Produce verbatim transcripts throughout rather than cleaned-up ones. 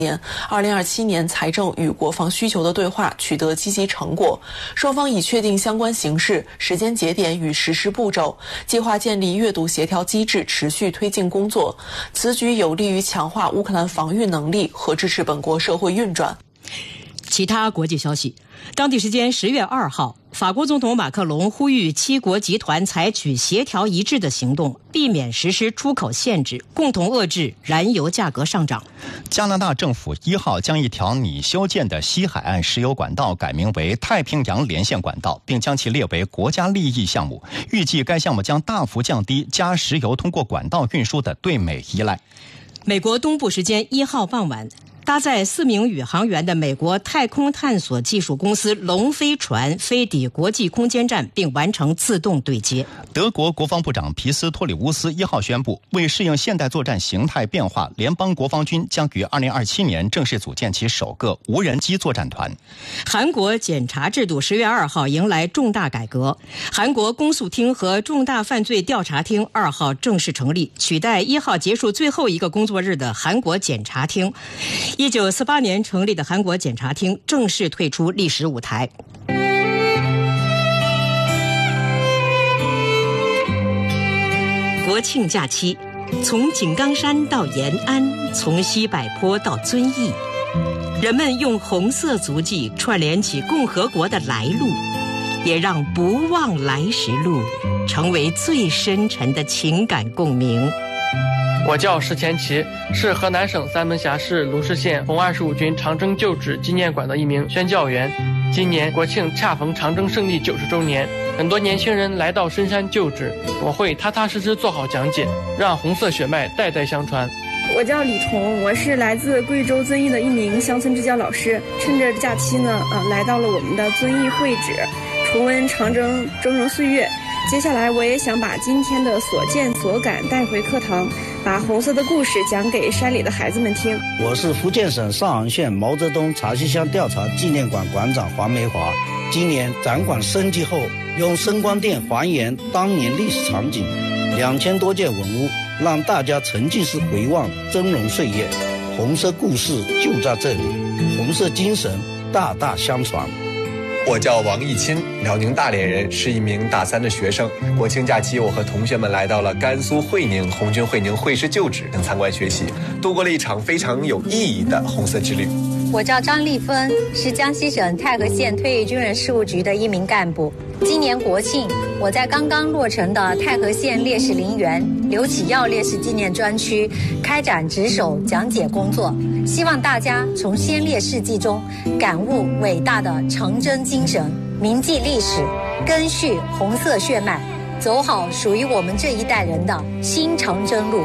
年，二零二七年财政与国防需求的对话取得积极成果，双方已确定相关形势、时间节点与实施步骤，计划建立阅读协调机制，持续推进工作。此举有利于强化乌克兰防御能力和支持本国社会运转。 其他国际消息，当地时间十月二号，法国总统马克龙呼吁七国集团采取协调一致的行动，避免实施出口限制，共同遏制燃油价格上涨。 加拿大政府一号将一条拟修建的西海岸石油管道改名为太平洋连线管道，并将其列为国家利益项目。预计该项目将大幅降低加石油通过管道运输的对美依赖。 美国东部时间一号傍晚，搭载四名宇航员的美国太空探索技术公司龙飞船飞抵国际空间站，并完成自动对接。 德国国防部长皮斯托里乌斯一号宣布，为适应现代作战形态变化，联邦国防军将于二零二七年正式组建其首个无人机作战团。 韩国检察制度十月二号迎来重大改革，韩国公诉厅和重大犯罪调查厅二号正式成立，取代一号结束最后一个工作日的韩国检察厅。一九四八年成立的韩国检察厅正式退出历史舞台。国庆假期，从井冈山到延安，从西柏坡到遵义，人们用红色足迹串联起共和国的来路，也让不忘来时路成为最深沉的情感共鸣。 我叫石前奇，是河南省三门峡市卢氏县红二十五军长征旧址纪念馆的一名宣教员。今年国庆恰逢长征胜利九十周年，很多年轻人来到深山旧址，我会踏踏实实做好讲解，让红色血脉代代相传。 我叫李彤，我是来自贵州遵义的一名乡村支教老师。趁着假期呢，呃，来到了我们的遵义会址，重温长征峥嵘岁月。接下来我也想把今天的所见所感带回课堂，把红色的故事讲给山里的孩子们听。 我是福建省上杭县毛泽东茶溪乡调查纪念馆馆长黄梅华。今年展馆升级后，用声光电还原当年历史场景，两千多件文物，让大家沉浸式回望峥嵘岁月。红色故事就在这里，红色精神大大相传。 我叫王义钦，辽宁大连人，是一名大三的学生。国庆假期，我和同学们来到了甘肃会宁红军会宁会师旧址，参观学习，度过了一场非常有意义的红色之旅。 我叫张丽芬，是江西省太和县退役军人事务局的一名干部。今年国庆，我在刚刚落成的太和县烈士陵园刘启耀烈士纪念专区开展值守讲解工作，希望大家从先烈事迹中感悟伟大的长征精神，铭记历史，根续红色血脉，走好属于我们这一代人的新长征路。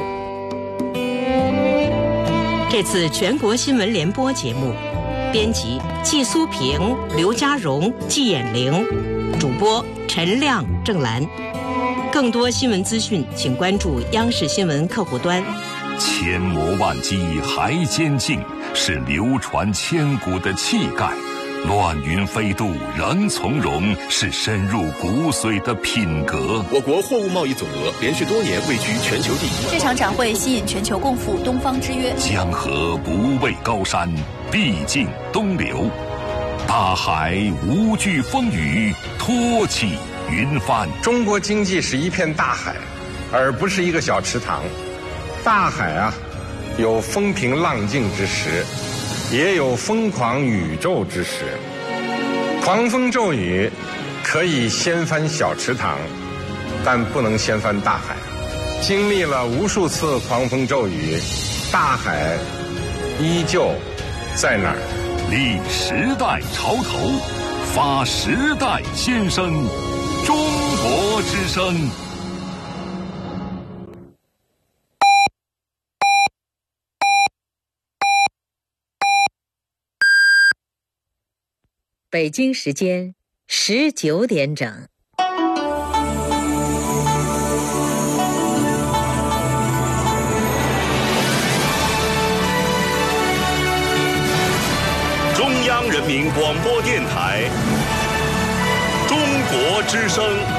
这次全国新闻联播节目，编辑季苏平、刘家荣、季衍玲，主播陈亮、郑兰。更多新闻资讯，请关注央视新闻客户端。 千磨万击还坚劲，是流传千古的气概；乱云飞渡人从容，是深入骨髓的品格。 我国货物贸易总额连续多年位居全球第一。 这场展会吸引全球共赴东方之约。 江河不畏高山，必尽东流；大海无惧风雨，托起云帆。 中国经济是一片大海，而不是一个小池塘。大海啊，有风平浪静之时，也有疯狂宇宙之时。狂风骤雨可以掀翻小池塘，但不能掀翻大海。经历了无数次狂风骤雨，大海依旧在那儿。 立时代潮头，发时代先声，中国之声。 北京时间十九点整。 中央人民广播电台，中国之声。